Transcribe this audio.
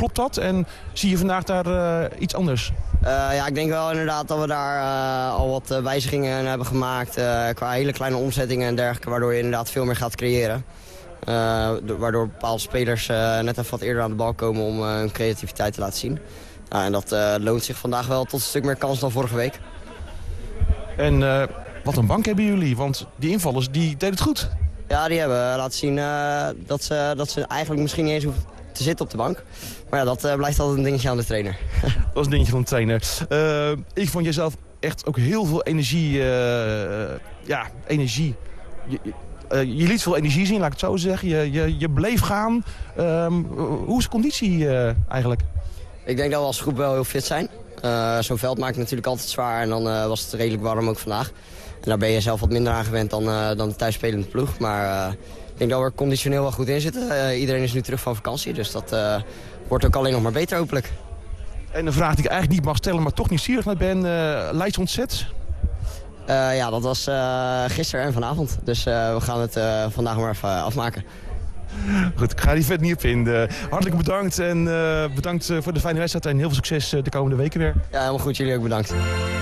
Klopt dat? En zie je vandaag daar iets anders? Ja, ik denk wel inderdaad dat we daar al wat wijzigingen hebben gemaakt. Qua hele kleine omzettingen en dergelijke, waardoor je inderdaad veel meer gaat creëren. Waardoor bepaalde spelers net even wat eerder aan de bal komen om hun creativiteit te laten zien. En dat loont zich vandaag wel tot een stuk meer kans dan vorige week. En wat een bank hebben jullie, want die invallers die deden het goed. Ja, die hebben laten zien dat ze eigenlijk misschien niet eens hoeven te zitten op de bank. Maar ja, dat blijft altijd een dingetje aan de trainer. Dat is een dingetje van de trainer. Ik vond jezelf echt ook heel veel energie. Energie. Je liet veel energie zien, laat ik het zo zeggen. Je bleef gaan. Hoe is de conditie eigenlijk? Ik denk dat we als groep wel heel fit zijn. Zo'n veld maakt natuurlijk altijd zwaar en dan was het redelijk warm ook vandaag. En daar ben je zelf wat minder aan gewend dan de thuisspelende ploeg. Maar ik denk dat we er conditioneel wel goed in zitten. Iedereen is nu terug van vakantie, dus dat wordt ook alleen nog maar beter hopelijk. En een vraag die ik eigenlijk niet mag stellen, maar toch nieuwsgierig naar ben. Leids ontzet? Ja, dat was gisteren en vanavond. Dus we gaan het vandaag maar even afmaken. Goed, ik ga die vet niet op in. Hartelijk bedankt en bedankt voor de fijne wedstrijd en heel veel succes de komende weken weer. Ja, helemaal goed. Jullie ook bedankt.